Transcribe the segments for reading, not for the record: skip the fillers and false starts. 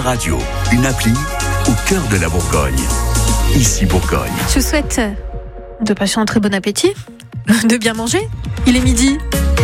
radio, une appli au cœur de la Bourgogne. Ici Bourgogne. Je vous souhaite de passer un très bon appétit, de bien manger. Il est midi.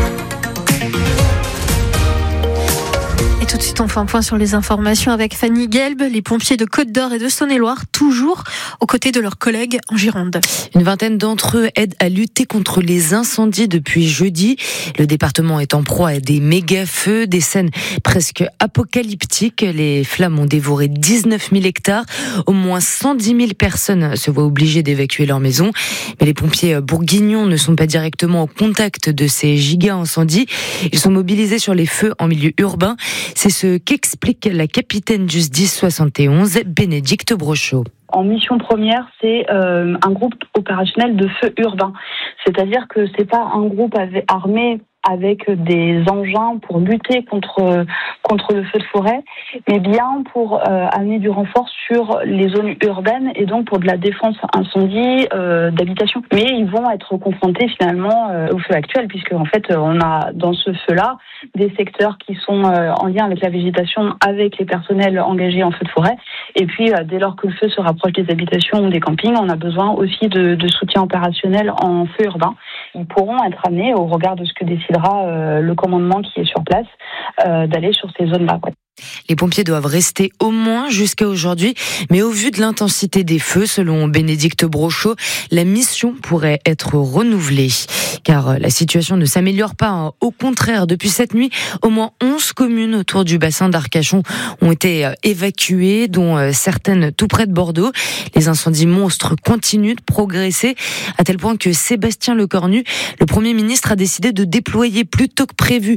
Et tout de suite, on fait un point sur les informations avec Fanny Gelb. Les pompiers de Côte-d'Or et de Saône-et-Loire, toujours aux côtés de leurs collègues en Gironde. Une vingtaine d'entre eux aident à lutter contre les incendies depuis jeudi. Le département est en proie à des méga-feux, des scènes presque apocalyptiques. Les flammes ont dévoré 19 000 hectares. Au moins 110 000 personnes se voient obligées d'évacuer leur maison. Mais les pompiers bourguignons ne sont pas directement au contact de ces giga-incendies. Ils sont mobilisés sur les feux en milieu urbain. C'est ce qu'explique la capitaine du SDIS 71, Bénédicte Brochot. En mission première, c'est un groupe opérationnel de feu urbain. C'est-à-dire que c'est pas un groupe armé avec des engins pour lutter contre le feu de forêt, mais bien pour amener du renfort sur les zones urbaines et donc pour de la défense incendie d'habitation. Mais ils vont être confrontés finalement au feu actuel, puisque en fait on a dans ce feu-là des secteurs qui sont en lien avec la végétation, avec les personnels engagés en feu de forêt. Et puis dès lors que le feu se rapproche des habitations ou des campings, on a besoin aussi de soutien opérationnel en feu urbain. Ils pourront être amenés, au regard de ce que décidera le commandement qui est sur place, d'aller sur ces zones-là. Ouais. Les pompiers doivent rester au moins jusqu'à aujourd'hui, mais au vu de l'intensité des feux, selon Bénédicte Brochot, la mission pourrait être renouvelée. Car la situation ne s'améliore pas. Au contraire, depuis cette nuit, au moins 11 communes autour du bassin d'Arcachon ont été évacuées, dont certaines tout près de Bordeaux. Les incendies monstres continuent de progresser, à tel point que Sébastien Lecornu, le Premier ministre, a décidé de déployer plus tôt que prévu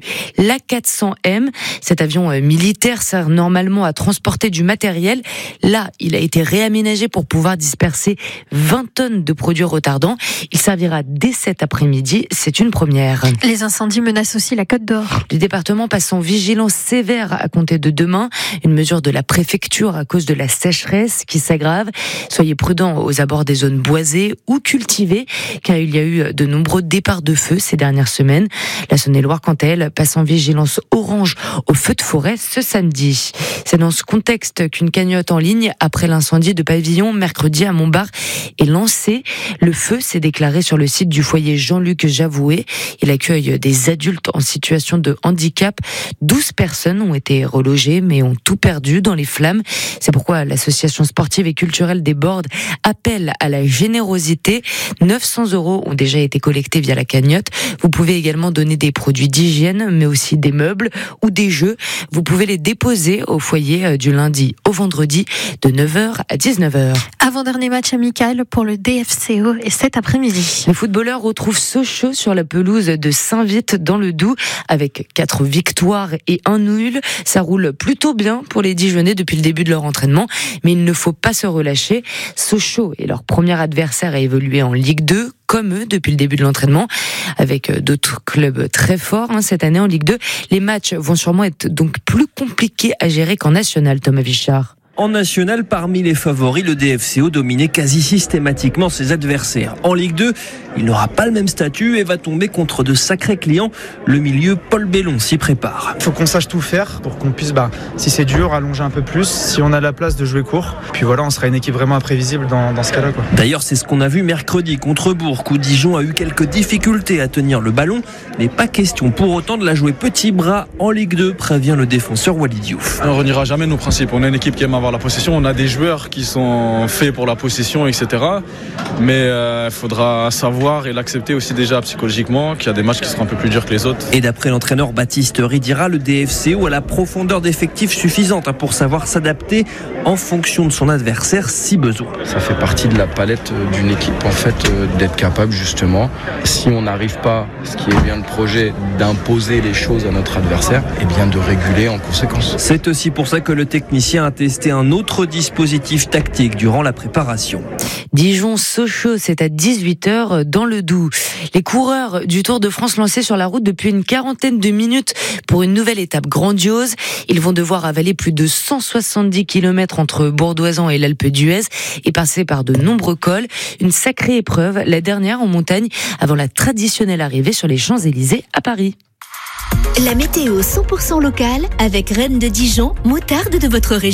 l'A400M. Cet avion militaire sert normalement à transporter du matériel. Là, il a été réaménagé pour pouvoir disperser 20 tonnes de produits retardants. Il servira dès cet après-midi. C'est une première. Les incendies menacent aussi la Côte d'Or. Le département passe en vigilance sévère à compter de demain. Une mesure de la préfecture à cause de la sécheresse qui s'aggrave. Soyez prudents aux abords des zones boisées ou cultivées, car il y a eu de nombreux départs de feu ces dernières semaines. La Saône-et-Loire, quant à elle, passe en vigilance orange au feu de forêt ce samedi. C'est dans ce contexte qu'une cagnotte en ligne après l'incendie de Pavillon mercredi à Montbard est lancée. Le feu s'est déclaré sur le site du foyer Jean-Luc Javoué. Il accueille des adultes en situation de handicap. 12 personnes ont été relogées mais ont tout perdu dans les flammes. C'est pourquoi l'association sportive et culturelle des Bordes appelle à la générosité. 900 € ont déjà été collectés via la cagnotte. Vous pouvez également donner des produits d'hygiène mais aussi des meubles ou des jeux. Vous pouvez les déposer au foyer du lundi au vendredi de 9h à 19h. Avant-dernier match amical pour le DFCO et cet après-midi. Les footballeurs retrouvent Sochaux sur la pelouse de Saint-Vite dans le Doubs avec 4 victoires et 1 nul. Ça roule plutôt bien pour les Dijonais depuis le début de leur entraînement, mais il ne faut pas se relâcher. Sochaux est leur premier adversaire à évoluer en Ligue 2. Comme eux depuis le début de l'entraînement, avec d'autres clubs très forts cette année en Ligue 2. Les matchs vont sûrement être donc plus compliqués à gérer qu'en national, Thomas Vichard. En national, parmi les favoris, le DFCO dominait quasi systématiquement ses adversaires. En Ligue 2, il n'aura pas le même statut et va tomber contre de sacrés clients. Le milieu Paul Bellon s'y prépare. Il faut qu'on sache tout faire pour qu'on puisse, si c'est dur, allonger un peu plus. Si on a la place de jouer court, puis voilà, on sera une équipe vraiment imprévisible dans ce cas-là. D'ailleurs, c'est ce qu'on a vu mercredi contre Bourg, où Dijon a eu quelques difficultés à tenir le ballon. Mais pas question pour autant de la jouer petit bras en Ligue 2, prévient le défenseur Walid Diouf. On ne reniera jamais nos principes. On est une équipe qui aime avoir la possession, on a des joueurs qui sont faits pour la possession, etc. Mais il faudra savoir et l'accepter aussi déjà psychologiquement, qu'il y a des matchs qui seront un peu plus durs que les autres. Et d'après l'entraîneur Baptiste Ridira, le DFCO a la profondeur d'effectif suffisante pour savoir s'adapter en fonction de son adversaire si besoin. Ça fait partie de la palette d'une équipe en fait, d'être capable justement, si on n'arrive pas, ce qui est bien le projet, d'imposer les choses à notre adversaire, et bien de réguler en conséquence. C'est aussi pour ça que le technicien a testé un autre dispositif tactique durant la préparation. Dijon-Sochaux, c'est à 18h dans le Doubs. Les coureurs du Tour de France lancés sur la route depuis une quarantaine de minutes pour une nouvelle étape grandiose. Ils vont devoir avaler plus de 170 km entre Bourdoisan et l'Alpe d'Huez et passer par de nombreux cols. Une sacrée épreuve, la dernière en montagne avant la traditionnelle arrivée sur les Champs-Élysées à Paris. La météo 100% locale avec Reine de Dijon, moutarde de votre région.